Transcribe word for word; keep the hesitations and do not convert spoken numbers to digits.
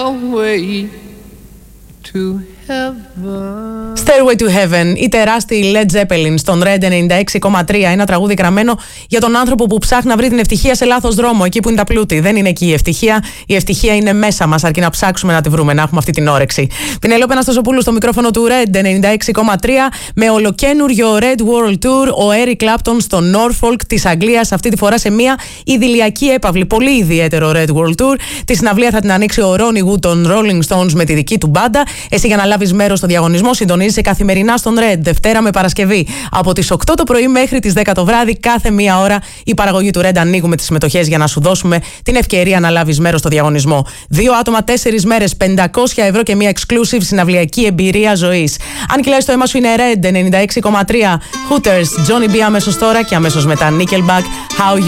Stairway to Heaven. Stairway to Heaven, η τεράστιη Led Zeppelin στον Red ενενήντα έξι κόμμα τρία. Ένα τραγούδι γραμμένο για τον άνθρωπο που ψάχνει να βρει την ευτυχία σε λάθος δρόμο, εκεί που είναι τα πλούτη. Δεν είναι εκεί η ευτυχία. Η ευτυχία είναι μέσα μας, αρκεί να ψάξουμε να τη βρούμε, να έχουμε αυτή την όρεξη. Πινελόπη Αναστασοπούλου στο μικρόφωνο του Red ενενήντα έξι κόμμα τρία με ολοκένουργιο Red World Tour. Ο Eric Clapton στο Norfolk της Αγγλίας, αυτή τη φορά σε μια ιδηλιακή έπαυλη. Πολύ ιδιαίτερο Red World Tour. Τη συναυλία θα την ανοίξει ο Ronnie Wood των Rolling Stones με τη δική του μπάντα. Εσύ για να λάβεις μέρος στο διαγωνισμό συντονίζεσαι καθημερινά στον Red, Δευτέρα με Παρασκευή. Από τις οκτώ το πρωί μέχρι τις δέκα το βράδυ, κάθε μία ώρα η παραγωγή του Red ανοίγουμε τις συμμετοχές για να σου δώσουμε την ευκαιρία να λάβεις μέρος στο διαγωνισμό. Δύο άτομα, τέσσερις μέρες, πεντακόσια ευρώ και μια exclusive συναυλιακή εμπειρία ζωής. Αν κυλάει το αίμα σου, είναι Red ενενήντα έξι κόμμα τρία. Hooters, Johnny B αμέσως τώρα και αμέσως μετά Nickelback. How